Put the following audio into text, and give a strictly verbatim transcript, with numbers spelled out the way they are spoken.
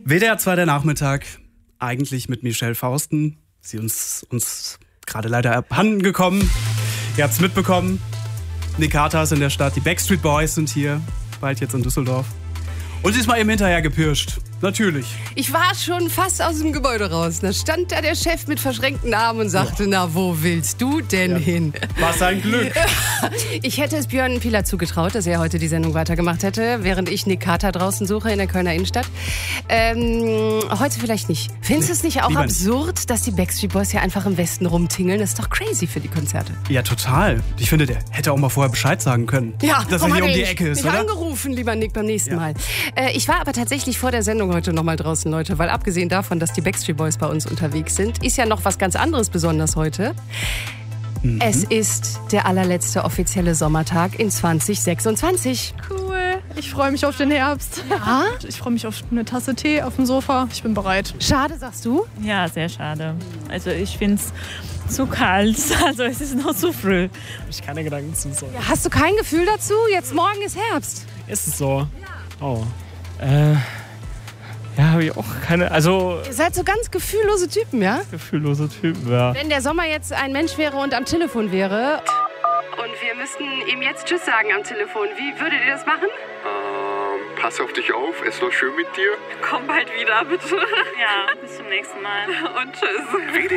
W D R zwei der Nachmittag, eigentlich mit Michelle Fausten. Sie uns uns gerade leider abhanden gekommen. Ihr habt's mitbekommen. Nick Carter ist in der Stadt, die Backstreet Boys sind hier, bald jetzt in Düsseldorf. Und sie ist mal eben hinterher gepirscht. Natürlich. Ich war schon fast aus dem Gebäude raus. Da stand da der Chef mit verschränkten Armen und sagte, ja. na, wo willst du denn ja. hin? Was ein Glück. Ich hätte es Björn Pilawa zugetraut, dass er heute die Sendung weitergemacht hätte, während ich Nick Carter draußen suche in der Kölner Innenstadt. Ähm, heute vielleicht nicht. Findest du es nicht auch Lieber absurd, nicht. dass die Backstreet Boys hier einfach im Westen rumtingeln? Das ist doch crazy für die Konzerte. Ja, total. Ich finde, der hätte auch mal vorher Bescheid sagen können. Ja, dass er hier um die Ecke ist, mich oder? angerufen, lieber Nick, beim nächsten ja. Mal. Äh, ich war aber tatsächlich vor der Sendung heute noch mal draußen, Leute, weil abgesehen davon, dass die Backstreet Boys bei uns unterwegs sind, ist ja noch was ganz anderes besonders heute. Mhm. Es ist der allerletzte offizielle Sommertag in zwanzig sechsundzwanzig. Cool, ich freue mich auf den Herbst. Ja? Ich freue mich auf eine Tasse Tee auf dem Sofa. Ich bin bereit. Schade, sagst du? Ja, sehr schade. Also ich finde es zu kalt, also es ist noch zu früh. Habe ich keine Gedanken zu sagen. Ja, hast du kein Gefühl dazu? Jetzt morgen ist Herbst. Ist es so? Ja. Oh. Äh... Ja, habe ich auch keine, also... Ihr seid so ganz gefühllose Typen, ja? Gefühllose Typen, ja. Wenn der Sommer jetzt ein Mensch wäre und am Telefon wäre und wir müssten ihm jetzt Tschüss sagen am Telefon, wie würdet ihr das machen? Ähm, pass auf dich auf, es war schön mit dir. Komm bald wieder, bitte. Ja, bis zum nächsten Mal. Und tschüss.